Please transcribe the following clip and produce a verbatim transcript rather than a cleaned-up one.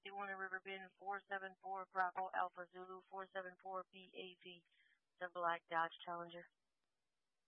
fifty-one in Riverbend, four seven four Bravo Alpha Zulu, four seven four B A V. The black Dodge Challenger.